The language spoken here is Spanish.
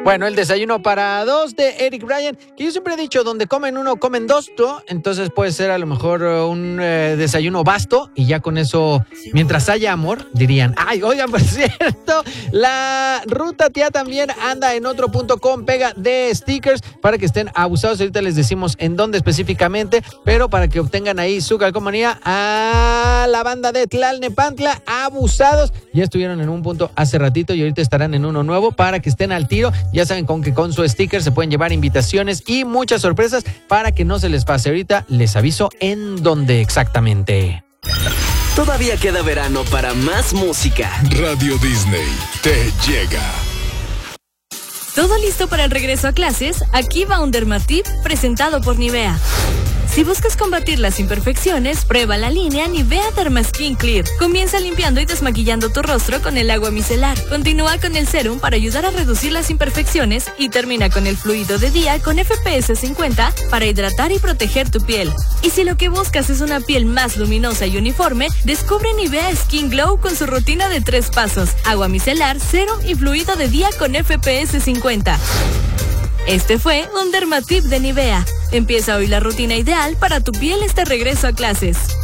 Bueno, el desayuno para dos de Eric Bryan, que yo siempre he dicho, donde comen uno, comen dos, ¿no? Entonces puede ser a lo mejor un desayuno vasto y ya con eso, mientras haya amor, dirían, ay, oigan, por cierto, la Ruta Tía también anda en otro punto con pega de stickers para que estén abusados. Ahorita les decimos en dónde específicamente, pero para que obtengan ahí su calcomanía a la banda de Tlalnepantla, abusados. Ya estuvieron en un punto hace ratito y ahorita estarán en uno nuevo para que estén al tiro. Ya saben que con su sticker se pueden llevar invitaciones y muchas sorpresas para que no se les pase. Ahorita les aviso en dónde exactamente. Todavía queda verano para más música. Radio Disney te llega. ¿Todo listo para el regreso a clases? Aquí va un Dermatip presentado por Nivea. Si buscas combatir las imperfecciones, prueba la línea Nivea Dermaskin Clear. Comienza limpiando y desmaquillando tu rostro con el agua micelar. Continúa con el serum para ayudar a reducir las imperfecciones y termina con el fluido de día con FPS 50 para hidratar y proteger tu piel. Y si lo que buscas es una piel más luminosa y uniforme, descubre Nivea Skin Glow con su rutina de 3 pasos: agua micelar, serum y fluido de día con FPS 50. Este fue un Dermatip de Nivea. Empieza hoy la rutina ideal para tu piel este regreso a clases.